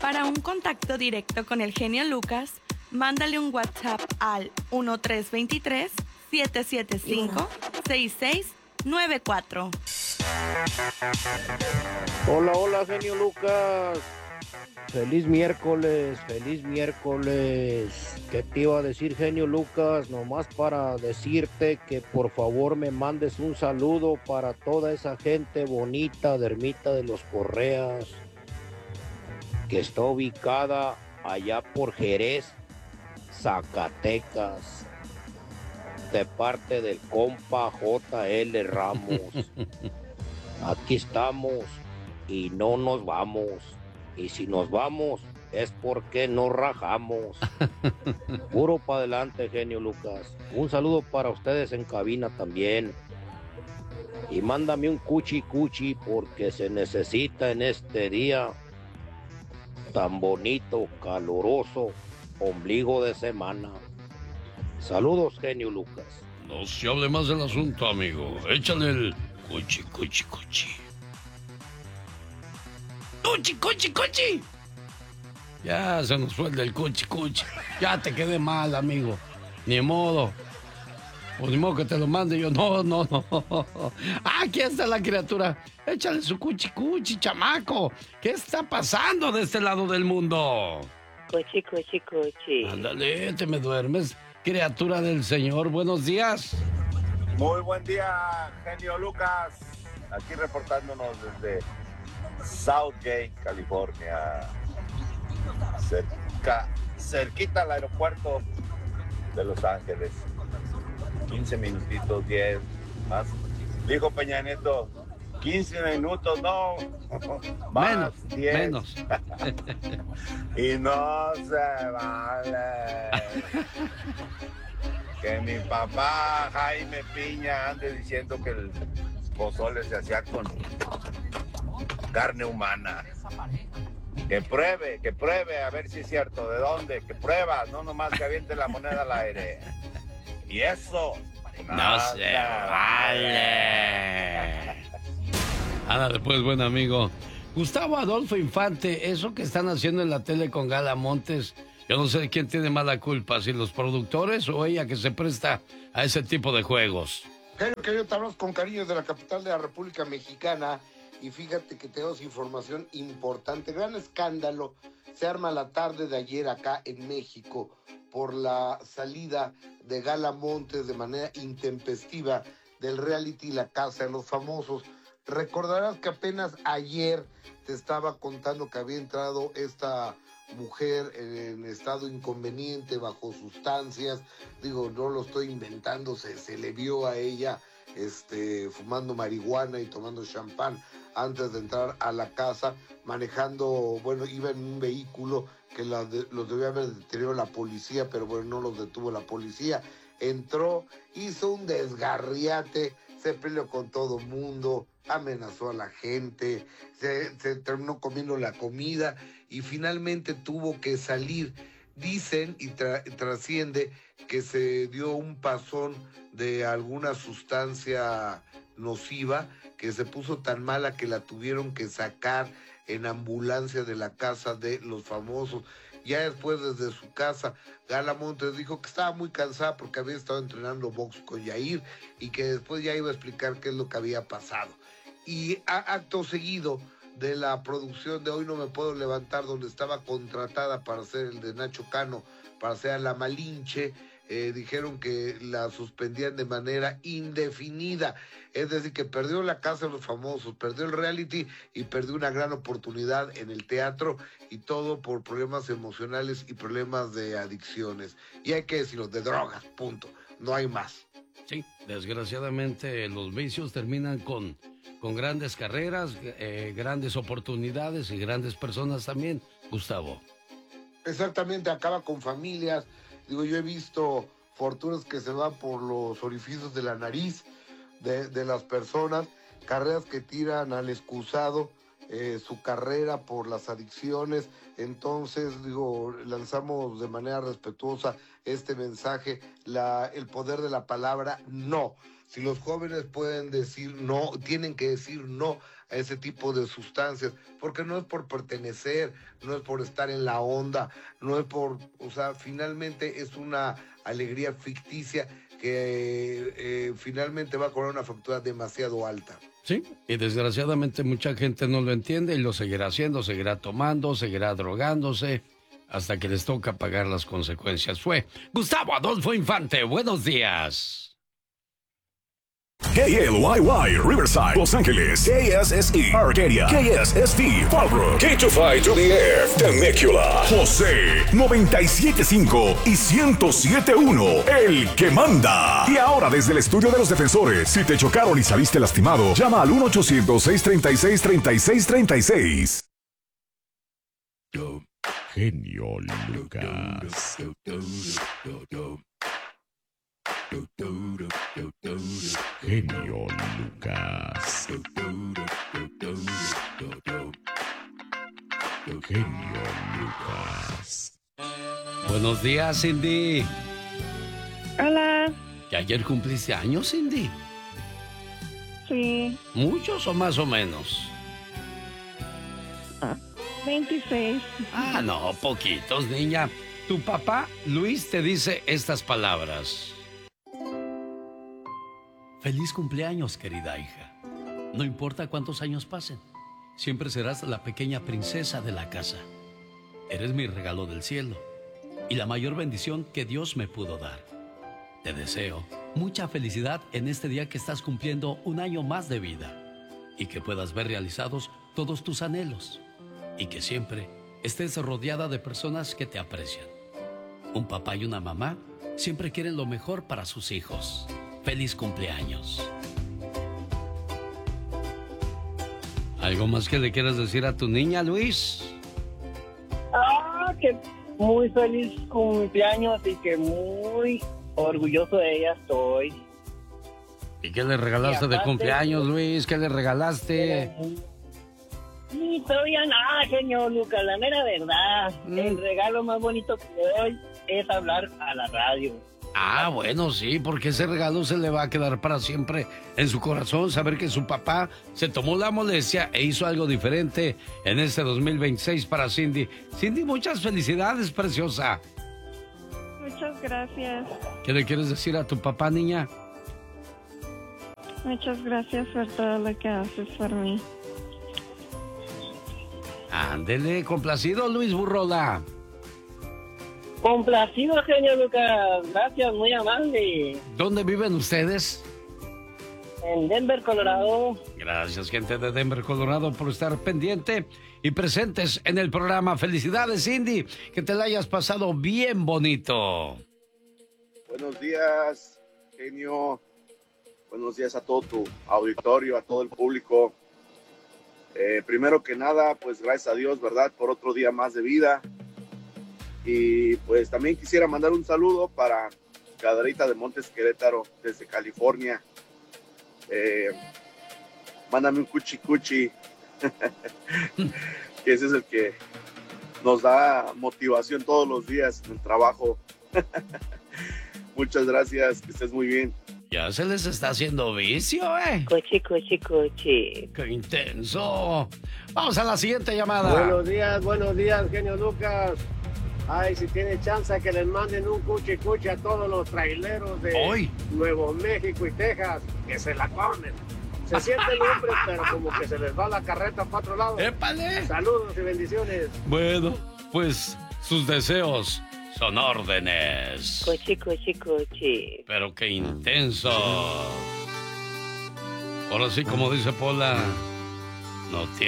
Para un contacto directo con el genio Lucas, mándale un WhatsApp al 1323-775-6694. Hola, hola, genio Lucas. Feliz miércoles, feliz miércoles. ¿Qué te iba a decir, genio Lucas? Nomás para decirte que por favor me mandes un saludo para toda esa gente bonita de Ermita de los Correas, que está ubicada allá por Jerez, Zacatecas, de parte del compa J.L. Ramos. Aquí estamos y no nos vamos. Y si nos vamos es porque nos rajamos. Puro para adelante, genio Lucas. Un saludo para ustedes en cabina también. Y mándame un cuchi cuchi porque se necesita en este día tan bonito, caloroso, ombligo de semana. Saludos, genio Lucas. No se hable más del asunto, amigo. Échale el cuchi, cuchi, cuchi. ¡Cuchi, cuchi, cuchi! Ya se nos fue el del cuchi, cuchi. Ya te quedé mal, amigo. Ni modo. Pues ni modo que te lo mande yo. No. Aquí está la criatura. Échale su cuchi, cuchi, chamaco. ¿Qué está pasando de este lado del mundo? Cuchi, cuchi, cuchi. Ándale, te me duermes, criatura del Señor. Buenos días. Muy buen día, genio Lucas. Aquí reportándonos desde Southgate, California. Cerquita al aeropuerto de Los Ángeles. 15 minutitos, 10 más. Dijo Peña Nieto, 15 minutos, no. Más, Menos, 10. menos. Y no se vale. Que mi papá Jaime Piña ande diciendo que el pozole se hacía con carne humana. Que pruebe, a ver si es cierto. ¿De dónde? Que prueba, no nomás que aviente la moneda al aire. Y eso No se vale. Ándale, pues, buen amigo. Gustavo Adolfo Infante, eso que están haciendo en la tele con Gala Montes, yo no sé quién tiene más la culpa, si los productores o ella que se presta a ese tipo de juegos. Querido, te hablamos con cariño de la capital de la República Mexicana y fíjate que tenemos información importante. Gran escándalo se arma la tarde de ayer acá en México por la salida de Gala Montes de manera intempestiva del reality La Casa de los Famosos. Recordarás que apenas ayer te estaba contando que había entrado esta mujer en estado inconveniente, bajo sustancias. Digo, no lo estoy inventando, se le vio a ella fumando marihuana y tomando champán antes de entrar a la casa, manejando, bueno, iba en un vehículo que los debía haber detenido la policía, pero bueno, no los detuvo la policía. Entró, hizo un desgarriate, se peleó con todo mundo, amenazó a la gente, se terminó comiendo la comida y finalmente tuvo que salir. Dicen y trasciende que se dio un pasón de alguna sustancia nociva que se puso tan mala que la tuvieron que sacar en ambulancia de la casa de los famosos. Ya después, desde su casa, Gala Montes dijo que estaba muy cansada porque había estado entrenando box con Yair y que después ya iba a explicar qué es lo que había pasado. Y acto seguido de la producción de Hoy No Me Puedo Levantar, donde estaba contratada para hacer el de Nacho Cano, para hacer a la Malinche, dijeron que la suspendían de manera indefinida. Es decir, que perdió La Casa de los Famosos, perdió el reality y perdió una gran oportunidad en el teatro, y todo por problemas emocionales y problemas de adicciones. Y hay que decirlo, de drogas, punto. No hay más. Sí, desgraciadamente los vicios terminan con grandes carreras, grandes oportunidades y grandes personas también, Gustavo. Exactamente, acaba con familias. Digo, yo he visto fortunas que se van por los orificios de la nariz de las personas, carreras que tiran al excusado su carrera por las adicciones. Entonces, digo, lanzamos de manera respetuosa este mensaje, el poder de la palabra no. Si los jóvenes pueden decir no, tienen que decir no a ese tipo de sustancias, porque no es por pertenecer, no es por estar en la onda, no es por, o sea, finalmente es una alegría ficticia que finalmente va a cobrar una factura demasiado alta. Sí, y desgraciadamente mucha gente no lo entiende y lo seguirá haciendo, seguirá tomando, seguirá drogándose, hasta que les toca pagar las consecuencias. Fue Gustavo Adolfo Infante, buenos días. KLYY, Riverside, Los Ángeles, KSSE, Arcadia, KSSV, Fallbrook, K25 to the Air, Temecula, José, 97.5 y 107.1, el que manda. Y ahora desde el estudio de los defensores, si te chocaron y saliste lastimado, llama al 1-800-636-3636. Genio Lucas. Genio Lucas. Genio Lucas. Buenos días, Cindy. Hola. ¿Que ayer cumpliste años, Cindy? Sí. ¿Muchos o más o menos? 26. Ah, no, poquitos, niña. Tu papá, Luis, te dice estas palabras. Feliz cumpleaños, querida hija. No importa cuántos años pasen, siempre serás la pequeña princesa de la casa. Eres mi regalo del cielo y la mayor bendición que Dios me pudo dar. Te deseo mucha felicidad en este día que estás cumpliendo un año más de vida y que puedas ver realizados todos tus anhelos y que siempre estés rodeada de personas que te aprecian. Un papá y una mamá siempre quieren lo mejor para sus hijos. ¡Feliz cumpleaños! ¿Algo más que le quieras decir a tu niña, Luis? Que muy feliz cumpleaños y que muy orgulloso de ella estoy. ¿Y qué le regalaste de cumpleaños, Luis? ¿Qué le regalaste? Y todavía nada, genio Lucas, la mera verdad. El regalo más bonito que le doy es hablar a la radio. Ah, bueno, sí, porque ese regalo se le va a quedar para siempre en su corazón, saber que su papá se tomó la molestia e hizo algo diferente en este 2026 para Cindy. Cindy, muchas felicidades, preciosa. Muchas gracias. ¿Qué le quieres decir a tu papá, niña? Muchas gracias por todo lo que haces por mí. Ándele, complacido, Luis Burrola. Complacido, genio Lucas. Gracias, muy amable. ¿Dónde viven ustedes? En Denver, Colorado. Gracias, gente de Denver, Colorado, por estar pendiente y presentes en el programa. Felicidades, Cindy, que te la hayas pasado bien bonito. Buenos días, genio. Buenos días a todo tu auditorio, a todo el público. Primero que nada, pues gracias a Dios, ¿verdad? Por otro día más de vida. Y pues también quisiera mandar un saludo para Caderita de Montes Querétaro, desde California. Mándame un cuchi cuchi, que ese es el que nos da motivación todos los días en el trabajo. Muchas gracias, que estés muy bien. Ya se les está haciendo vicio, ¿eh? Cuchi, cuchi, cuchi. ¡Qué intenso! Vamos a la siguiente llamada. Buenos días, genio Lucas. Ay, si tiene chance que les manden un cuchi cuchi a todos los traileros de Nuevo México y Texas, que se la comen. Se sienten hombres, pero como que se les va la carreta para otro lado. ¡Épale! Saludos y bendiciones. Bueno, pues sus deseos son órdenes. Cuchi, cuchi, cuchi. Pero qué intenso. Ahora sí, como dice Pola, no tiene